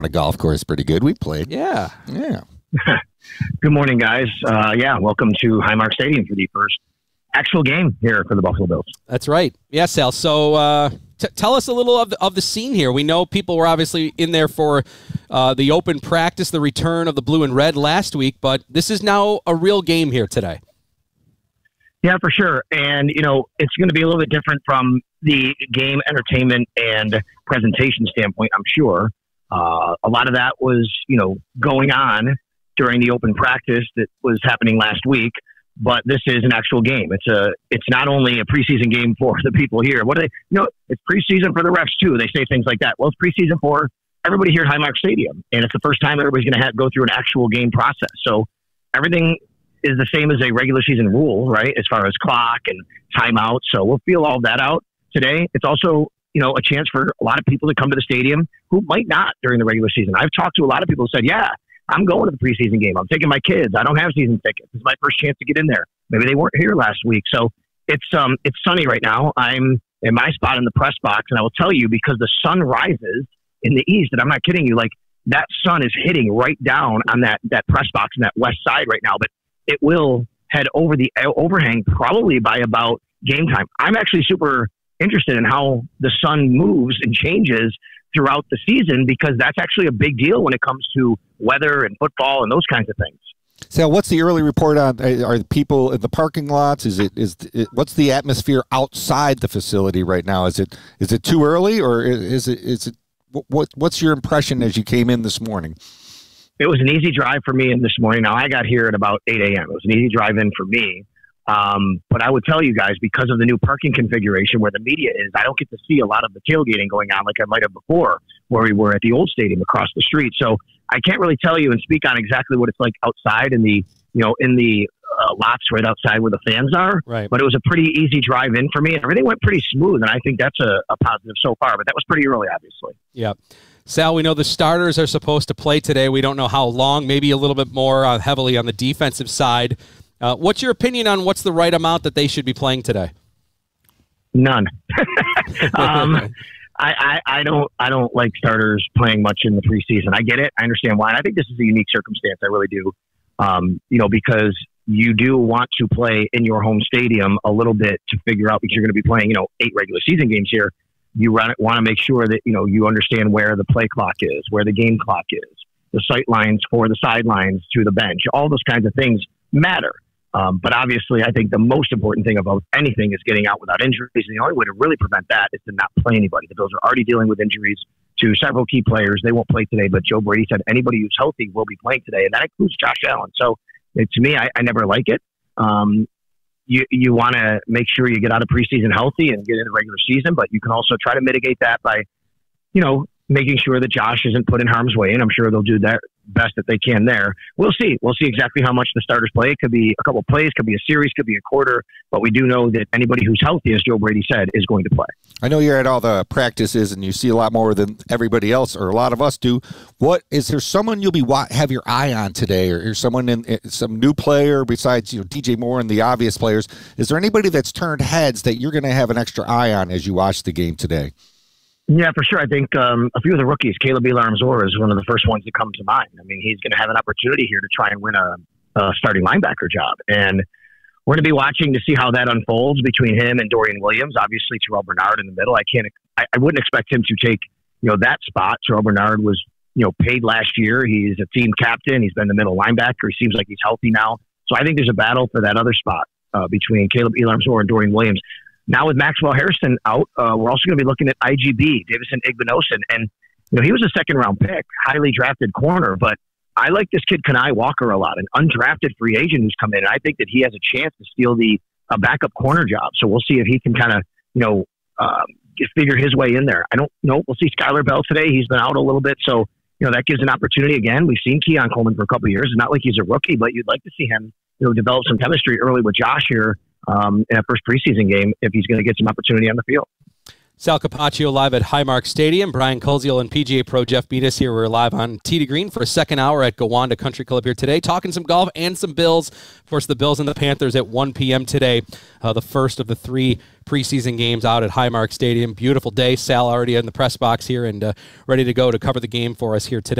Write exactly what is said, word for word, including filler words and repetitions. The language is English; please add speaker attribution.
Speaker 1: The golf course pretty good. We played.
Speaker 2: Yeah.
Speaker 1: Yeah.
Speaker 3: Good morning, guys. Uh, yeah, welcome to Highmark Stadium for the first actual game here for the Buffalo Bills.
Speaker 2: That's right. Yeah, Sal. So uh, t- tell us a little of the, of the scene here. We know people were obviously in there for uh, the open practice, the return of the blue and red last week, but this is now a real game here today.
Speaker 3: Yeah, for sure. And, you know, it's going to be a little bit different from the game entertainment and presentation standpoint, I'm sure. Uh, a lot of that was, you know, going on during the open practice that was happening last week, but this is an actual game. It's a, it's not only a preseason game for the people here. What do they, you know, it's preseason for the refs too. They say things like that. Well, it's preseason for everybody here at Highmark Stadium, and it's the first time everybody's going to have go through an actual game process. So everything is the same as a regular season rule, right? As far as clock and timeout. So we'll feel all that out today. It's also, you know, a chance for a lot of people to come to the stadium who might not during the regular season. I've talked to a lot of people who said, yeah, I'm going to the preseason game. I'm taking my kids. I don't have season tickets. This is my first chance to get in there. Maybe they weren't here last week. So it's, um, it's sunny right now. I'm in my spot in the press box, and I will tell you, because the sun rises in the east, and I'm not kidding you, like that sun is hitting right down on that, that press box in that west side right now, but it will head over the overhang probably by about game time. I'm actually super interested in how the sun moves and changes throughout the season, because that's actually a big deal when it comes to weather and football and those kinds of things.
Speaker 1: So what's the early report on, are the people in the parking lots? Is it, is it, what's the atmosphere outside the facility right now? Is it, is it too early, or is it, is it, what, what's your impression as you came in this morning?
Speaker 3: It was an easy drive for me in this morning. Now, I got here at about eight a.m. It was an easy drive in for me. Um, but I would tell you guys, because of the new parking configuration where the media is, I don't get to see a lot of the tailgating going on like I might have before, where we were at the old stadium across the street. So I can't really tell you and speak on exactly what it's like outside in the, you know, in the uh, lots right outside where the fans are.
Speaker 2: Right.
Speaker 3: But it was a pretty easy drive in for me, and everything went pretty smooth. And I think that's a, a positive so far, but that was pretty early, obviously.
Speaker 2: Yeah. Sal, we know the starters are supposed to play today. We don't know how long, maybe a little bit more uh, heavily on the defensive side. Uh, what's your opinion on what's the right amount that they should be playing today?
Speaker 3: None. um, I, I, I don't I don't like starters playing much in the preseason. I get it. I understand why. And I think this is a unique circumstance. I really do. Um, you know, because you do want to play in your home stadium a little bit to figure out, because you're going to be playing, you know, eight regular season games here. You want to make sure that, you know, you understand where the play clock is, where the game clock is, the sight lines for the sidelines to the bench. All those kinds of things matter. Um, but obviously, I think the most important thing about anything is getting out without injuries. And the only way to really prevent that is to not play anybody. The Bills are already dealing with injuries to several key players. They won't play today, but Joe Brady said anybody who's healthy will be playing today, and that includes Josh Allen. So it, to me, I, I never like it. Um, you you want to make sure you get out of preseason healthy and get into regular season, but you can also try to mitigate that by, you know, making sure that Josh isn't put in harm's way, and I'm sure they'll do that best that they can there. We'll see. We'll see exactly how much the starters play. It could be a couple plays, could be a series, could be a quarter, but we do know that anybody who's healthy, as Joe Brady said, is going to play.
Speaker 1: I know you're at all the practices and you see a lot more than everybody else, or a lot of us do. What is there someone you'll be have your eye on today, or, or someone in some new player besides, you know, D J Moore and the obvious players? Is there anybody that's turned heads that you're going to have an extra eye on as you watch the game today?
Speaker 3: Yeah, for sure. I think um, a few of the rookies, Caleb Elam-Zor is one of the first ones that come to mind. I mean, he's going to have an opportunity here to try and win a, a starting linebacker job. And we're going to be watching to see how that unfolds between him and Dorian Williams. Obviously, Terrell Bernard in the middle. I can't. I, I wouldn't expect him to take, you know, that spot. Terrell Bernard was, you know, paid last year. He's a team captain. He's been the middle linebacker. He seems like he's healthy now. So I think there's a battle for that other spot uh, between Caleb Elam-Zor and Dorian Williams. Now with Maxwell Harrison out, uh, we're also going to be looking at I G B, Davison Igbinosun. And, you know, he was a second-round pick, highly drafted corner. But I like this kid, Kenai Walker, a lot, an undrafted free agent who's come in. And I think that he has a chance to steal the uh, backup corner job. So we'll see if he can kind of, you know, um, figure his way in there. I don't know. We'll see Skylar Bell today. He's been out a little bit. So, you know, that gives an opportunity again. We've seen Keon Coleman for a couple of years. It's not like he's a rookie, but you'd like to see him, you know, develop some chemistry early with Josh here um, in a first preseason game if he's going to get some opportunity on the field.
Speaker 2: Sal Capaccio live at Highmark Stadium. Brian Koziel and P G A Pro Jeff Beatus here. We're live on Tee to Green for a second hour at Gowanda Country Club here today, talking some golf and some Bills. Of course, the Bills and the Panthers at one p.m. today, uh, the first of the three preseason games out at Highmark Stadium. Beautiful day. Sal already in the press box here and uh, ready to go to cover the game for us here today.